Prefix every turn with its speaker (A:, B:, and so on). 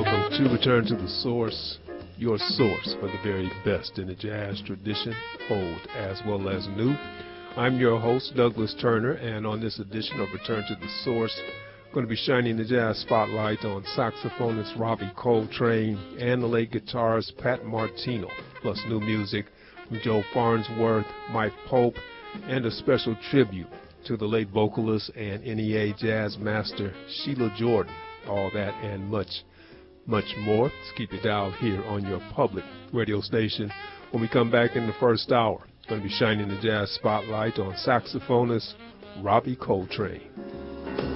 A: welcome to Return to the Source, your source for the very best in the jazz tradition, old as well as new. I'm your host, Douglas Turner, and on this edition of Return to the Source, I'm going to be shining the jazz spotlight on saxophonist Robbie Coltrane and the late guitarist Pat Martino, plus new music from Joe Farnsworth, Mike Pope, and a special tribute to the late vocalist and NEA jazz master Sheila Jordan. All that and much more. Let's keep it dialed here on your public radio station. When we come back in the first hour, going to be shining the jazz spotlight on saxophonist Robbie Coltrane.